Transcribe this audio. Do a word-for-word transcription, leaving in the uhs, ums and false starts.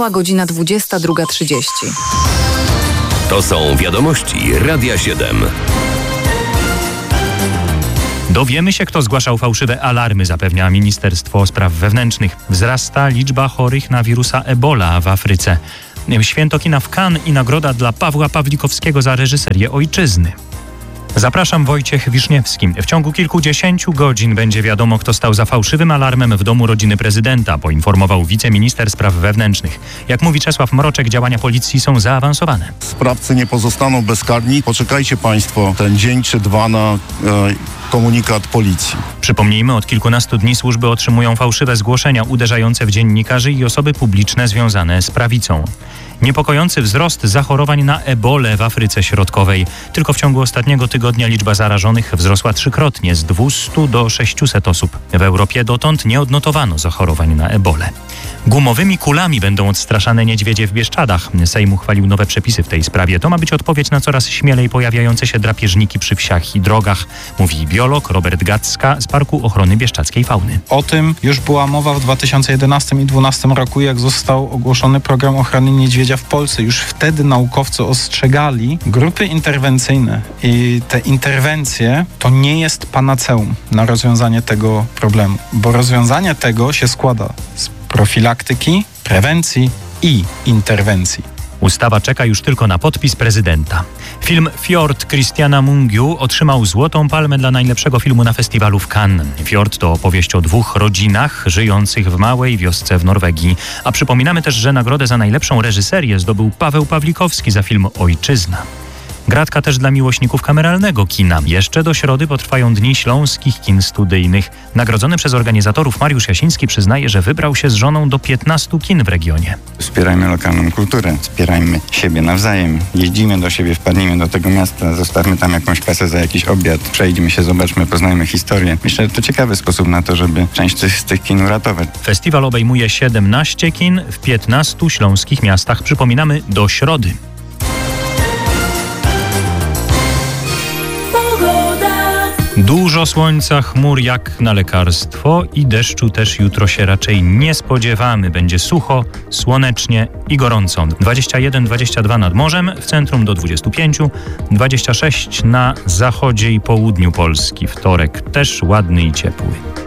Minęła godzina dwudziesta druga trzydzieści. To są wiadomości Radia siedem. Dowiemy się, kto zgłaszał fałszywe alarmy, zapewnia Ministerstwo Spraw Wewnętrznych. Wzrasta liczba chorych na wirusa Ebola w Afryce. Święto kina w Cannes i nagroda dla Pawła Pawlikowskiego za reżyserię Ojczyzny. Zapraszam, Wojciech Wiszniewski. W ciągu kilkudziesięciu godzin będzie wiadomo, kto stał za fałszywym alarmem w domu rodziny prezydenta, poinformował wiceminister spraw wewnętrznych. Jak mówi Czesław Mroczek, działania policji są zaawansowane. Sprawcy nie pozostaną bezkarni. Poczekajcie Państwo ten dzień czy dwa na e, komunikat policji. Przypomnijmy, od kilkunastu dni służby otrzymują fałszywe zgłoszenia uderzające w dziennikarzy i osoby publiczne związane z prawicą. Niepokojący wzrost zachorowań na ebolę w Afryce Środkowej. Tylko w ciągu ostatniego tygodnia liczba zarażonych wzrosła trzykrotnie, z dwustu do sześciuset osób. W Europie dotąd nie odnotowano zachorowań na ebolę. Gumowymi kulami będą odstraszane niedźwiedzie w Bieszczadach. Sejm uchwalił nowe przepisy w tej sprawie. To ma być odpowiedź na coraz śmielej pojawiające się drapieżniki przy wsiach i drogach, mówi biolog Robert Gacka z Parku Ochrony Bieszczadzkiej Fauny. O tym już była mowa w dwa tysiące jedenastym i dwa tysiące dwunastym roku, jak został ogłoszony program ochrony niedźwiedzia w Polsce. Już wtedy naukowcy ostrzegali grupy interwencyjne i te interwencje to nie jest panaceum na rozwiązanie tego problemu, bo rozwiązanie tego się składa z profilaktyki, prewencji i interwencji. Ustawa czeka już tylko na podpis prezydenta. Film Fjord Christiana Mungiu otrzymał Złotą Palmę dla najlepszego filmu na festiwalu w Cannes. Fjord to opowieść o dwóch rodzinach żyjących w małej wiosce w Norwegii. A przypominamy też, że nagrodę za najlepszą reżyserię zdobył Paweł Pawlikowski za film Ojczyzna. Gratka też dla miłośników kameralnego kina. Jeszcze do środy potrwają Dni Śląskich Kin Studyjnych. Nagrodzony przez organizatorów Mariusz Jasiński przyznaje, że wybrał się z żoną do piętnastu kin w regionie. Wspierajmy lokalną kulturę, wspierajmy siebie nawzajem. Jeździmy do siebie, wpadnijmy do tego miasta, zostawmy tam jakąś kasę za jakiś obiad, przejdźmy się, zobaczmy, poznajmy historię. Myślę, że to ciekawy sposób na to, żeby część z tych kin uratować. Festiwal obejmuje siedemnaście kin w piętnastu śląskich miastach. Przypominamy, do środy. Dużo słońca, chmur jak na lekarstwo i deszczu też jutro się raczej nie spodziewamy. Będzie sucho, słonecznie i gorąco. dwadzieścia jeden dwadzieścia dwa nad morzem, w centrum do dwudziestu pięciu, dwadzieścia sześć na zachodzie i południu Polski. Wtorek też ładny i ciepły.